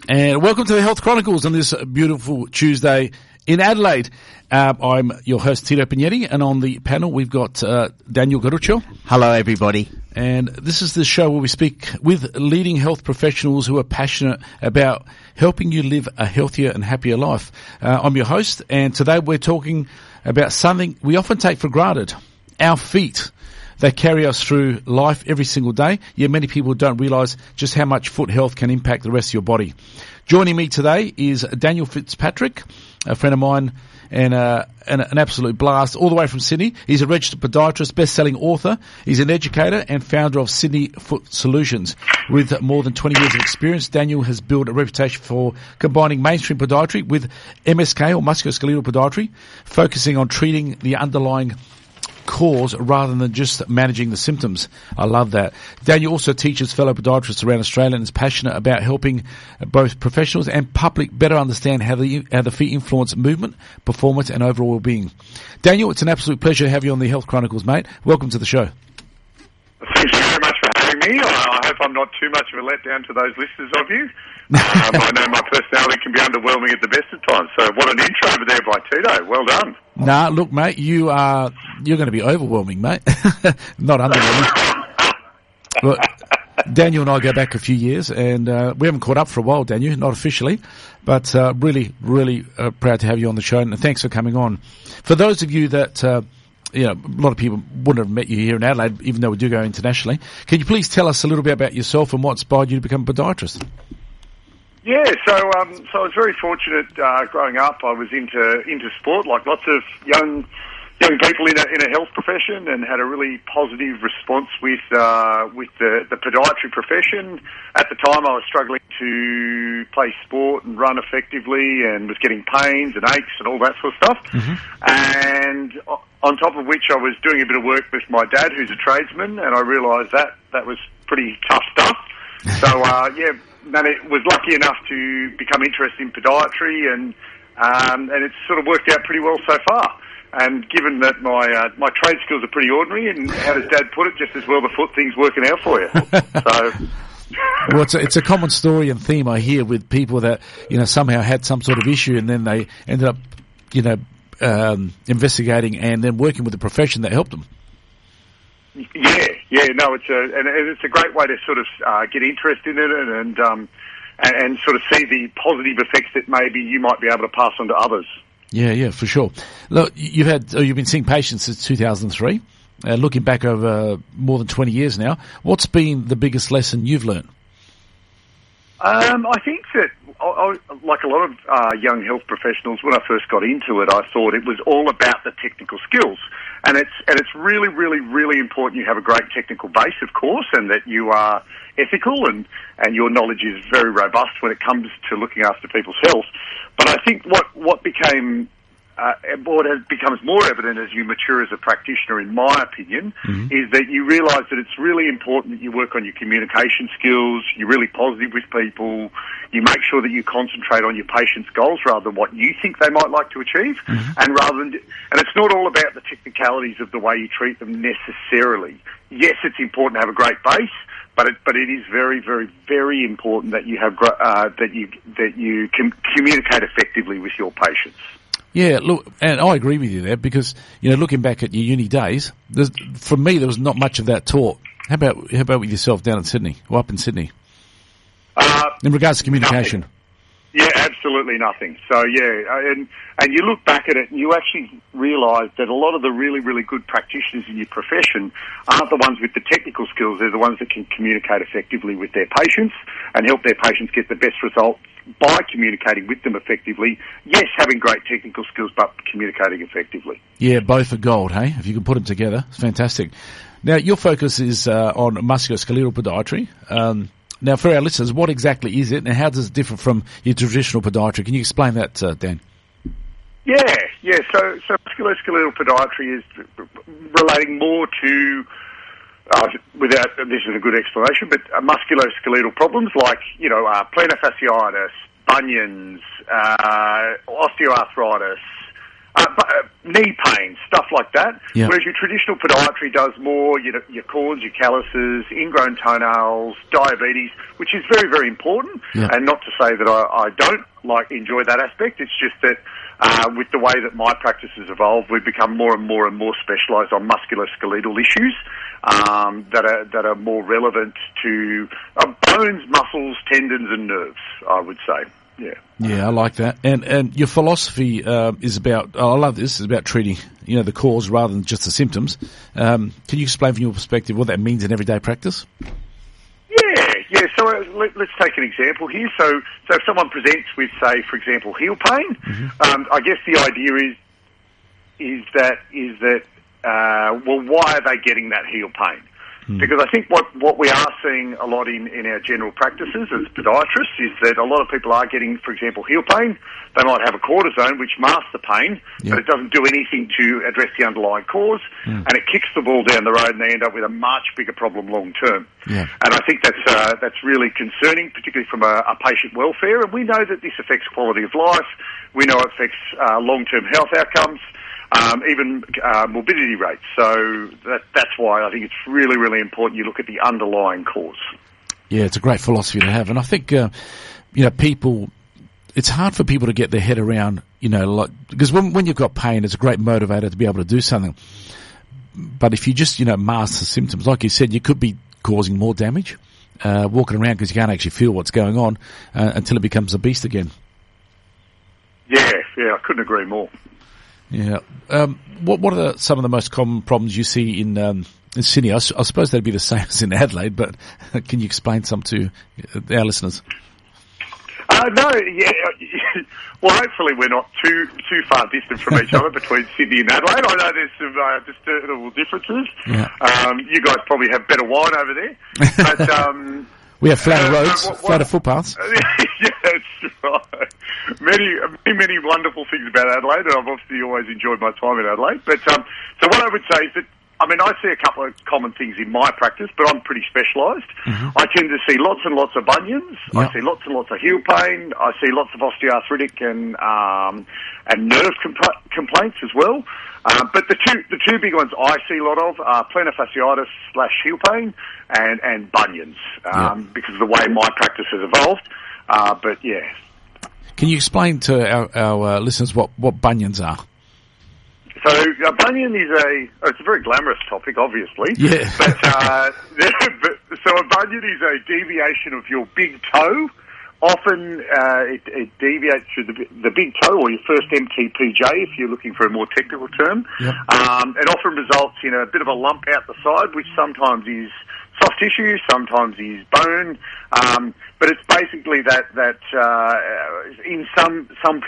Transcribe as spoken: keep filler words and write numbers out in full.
And welcome to the Health Chronicles on this beautiful Tuesday in Adelaide. Uh, I'm your host, Tito Pignetti, and on the panel we've got uh, Daniel Garuccio. Hello, everybody. And this is the show where we speak with leading health professionals who are passionate about helping you live a healthier and happier life. Uh, I'm your host, and today we're talking about something we often take for granted, our feet. They carry us through life every single day, yet many people don't realise just how much foot health can impact the rest of your body. Joining me today is Daniel Fitzpatrick, a friend of mine and, uh, and an absolute blast, all the way from Sydney. He's a registered podiatrist, best-selling author. He's an educator and founder of Sydney Foot Solutions. With more than twenty years of experience, Daniel has built a reputation for combining mainstream podiatry with M S K or musculoskeletal podiatry, focusing on treating the underlying cause rather than just managing the symptoms. I love that. Daniel also teaches fellow podiatrists around Australia and is passionate about helping both professionals and public better understand how the, how the feet influence movement, performance and overall well-being. Daniel, it's an absolute pleasure to have you on the Health Chronicles, mate. Welcome to the show. Thank you very much for having me. I hope I'm not too much of a letdown to those listeners of you. um, I know my personality can be underwhelming at the best of times, so what an intro over there by Tito. Well done. Nah, look, mate, you are, you're going to be overwhelming, mate. Not underwhelming. Look, Daniel and I go back a few years, and uh, we haven't caught up for a while, Daniel, not officially, but uh, really, really uh, proud to have you on the show, and thanks for coming on. For those of you that, uh, you know, a lot of people wouldn't have met you here in Adelaide, even though we do go internationally, can you please tell us a little bit about yourself and what inspired you to become a podiatrist? Yeah, so um, so I was very fortunate uh, growing up. I was into into sport, like lots of young young people in a in a health profession, and had a really positive response with uh, with the, the podiatry profession. At the time, I was struggling to play sport and run effectively, and was getting pains and aches and all that sort of stuff. Mm-hmm. And on top of which, I was doing a bit of work with my dad, who's a tradesman, and I realised that that was pretty tough stuff. So uh, yeah. And it was lucky enough to become interested in podiatry, and um, and it's sort of worked out pretty well so far. And given that my uh, my trade skills are pretty ordinary, and how does Dad put it, just as well the foot thing's working out for you. So, well, it's a, it's a common story and theme I hear with people that, you know, somehow had some sort of issue, and then they ended up, you know, um, investigating and then working with a profession that helped them. Yeah, yeah, no, it's a and it's a great way to sort of uh, get interested in it, and and, um, and and sort of see the positive effects that maybe you might be able to pass on to others. Yeah, yeah, for sure. Look, you've had oh, you've been seeing patients since two thousand three. Uh, looking back over more than twenty years now, what's been the biggest lesson you've learned? Um, I think that, I, I, like a lot of uh, young health professionals, when I first got into it, I thought it was all about the technical skills. And it's and it's really, really, really important you have a great technical base, of course, and that you are ethical and, and your knowledge is very robust when it comes to looking after people's health. But I think what, what became... Uh, what has becomes more evident as you mature as a practitioner, in my opinion, mm-hmm. is that you realise that it's really important that you work on your communication skills, you're really positive with people, you make sure that you concentrate on your patient's goals rather than what you think they might like to achieve, mm-hmm. and rather than, and it's not all about the technicalities of the way you treat them necessarily. Yes, it's important to have a great base, but it, but it is very, very, very important that you have uh, that you that you can communicate effectively with your patients. Yeah, look, and I agree with you there because, you know, looking back at your uni days, for me there was not much of that taught. How about how about with yourself down in Sydney, or up in Sydney? Uh, in regards to communication. Nothing. Yeah, absolutely nothing. So, yeah, and and you look back at it and you actually realise that a lot of the really, really good practitioners in your profession aren't the ones with the technical skills, they're the ones that can communicate effectively with their patients and help their patients get the best results by communicating with them effectively. Yes, having great technical skills, but communicating effectively. Yeah, both are gold, hey? If you can put them together, it's fantastic. Now, your focus is uh, on musculoskeletal podiatry. Um, now, for our listeners, what exactly is it, and how does it differ from your traditional podiatry? Can you explain that, uh, Dan? Yeah, yeah. So, so musculoskeletal podiatry is relating more to, uh, without this is a good explanation, but uh, musculoskeletal problems like, you know, uh, plantar fasciitis, bunions, uh, osteoarthritis, Uh, but, uh, knee pain, stuff like that. Yeah. Whereas your traditional podiatry does more, you know, your corns, your calluses, ingrown toenails, diabetes, which is very, very important. Yeah. And not to say that I, I don't like enjoy that aspect. It's just that uh, with the way that my practice has evolved, we've become more and more and more specialised on musculoskeletal issues um, that are that are more relevant to uh, bones, muscles, tendons, and nerves, I would say. Yeah. Yeah, I like that. And and your philosophy uh, is about, oh, I love this, is about treating, you know, the cause rather than just the symptoms. Um, can you explain from your perspective what that means in everyday practice? Yeah, yeah. So uh, let, let's take an example here. So, so if someone presents with, say, for example, heel pain, mm-hmm. um, I guess the idea is is that is that uh, well, why are they getting that heel pain? Because I think what, what we are seeing a lot in, in our general practices as podiatrists is that a lot of people are getting, for example, heel pain. They might have a cortisone, which masks the pain, yep. but it doesn't do anything to address the underlying cause, mm. and it kicks the ball down the road, and they end up with a much bigger problem long term. Yeah. And I think that's uh, that's really concerning, particularly from a, a patient welfare. And we know that this affects quality of life. We know it affects uh, long-term health outcomes. Um, even uh, morbidity rates. So that, that's why I think it's really, really important you look at the underlying cause. Yeah, it's a great philosophy to have. And I think, uh, you know, people, it's hard for people to get their head around, you know, like, because when, when you've got pain, it's a great motivator to be able to do something. But if you just, you know, mask the symptoms, like you said, you could be causing more damage, uh, walking around because you can't actually feel what's going on uh, until it becomes a beast again. Yeah, yeah, I couldn't agree more. Yeah. Um, what what are the, some of the most common problems you see in um, in Sydney? I, s- I suppose that'd be the same as in Adelaide, but can you explain some to our listeners? Uh, no, yeah. Well, hopefully we're not too too far distant from each other between Sydney and Adelaide. I know there's some uh, discernible differences. Yeah. Um, you guys probably have better wine over there, but. Um, We have flatter uh, roads, what, what, flatter footpaths. Yeah, that's right. Many, many, many wonderful things about Adelaide, and I've obviously always enjoyed my time in Adelaide. But um, so what I would say is that, I mean, I see a couple of common things in my practice, but I'm pretty specialised. Mm-hmm. I tend to see lots and lots of bunions. Yep. I see lots and lots of heel pain. I see lots of osteoarthritic and um, and nerve compl- complaints as well. Um, but the two the two big ones I see a lot of are plantar fasciitis slash heel pain and, and bunions um, yep. because of the way my practice has evolved. Uh, but yeah. Can you explain to our, our uh, listeners what, what bunions are? So a bunion is a, oh, it's a very glamorous topic, obviously. Yeah. But, uh, but, so a bunion is a deviation of your big toe. Often uh, it, it deviates through the, the big toe, or your first M T P J, if you're looking for a more technical term. Yep. Um, it often results in a bit of a lump out the side, which sometimes is soft tissue, sometimes is bone. Um, but it's basically that that uh, in some some